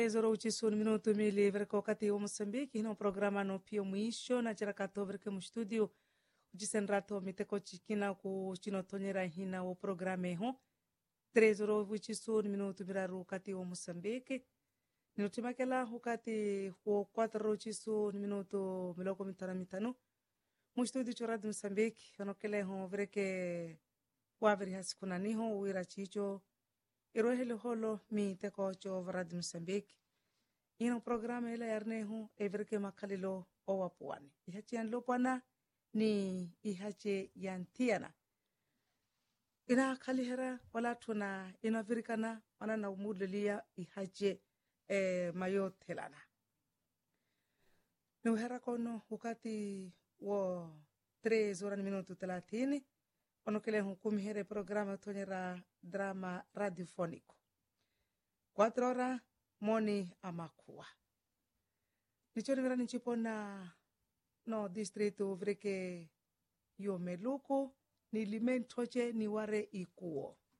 0 minuto mili verka wakati wa Mosambiki hino programa no pio mwisho na chirakato verka mu studio uchisenrato miteko chikina ku chinotonyera hina o programe ho 3 minuto miraru wakati wa Mosambiki ninotimakela wakati wa 4 minuto miloko mitano mu studio chorado Mosambiki onokele ho verke waveri hasikunaniho uira chicho irohele holo mi teko cho varad Mosambiki ino programa ila yarnehu everke makalilo o wapuani ihachi yan lopana ni ihache yantiana ina kalihera wala tuna ina virikana wana na umudulia ihache mayo telana nuhera kono wakati wo 3 minuto 30 onokele hukumi here programa tonyera drama radiofónico 4 horas moni amakua nichoni vera nichipona no distrito vreke yo meluko ni limentoche ni ware ikuo